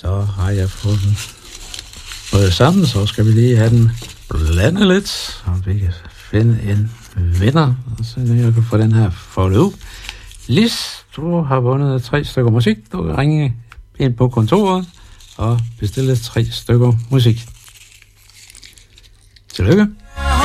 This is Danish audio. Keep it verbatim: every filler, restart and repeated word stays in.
Så har jeg fået den både sammen, så skal vi lige have den blandet lidt, så vi kan finde en vinder, så jeg kan få den her foldet ud. Lis, du har vundet tre stykker musik. Du kan ringe ind på kontoret og bestille tre stykker musik. Tillykke.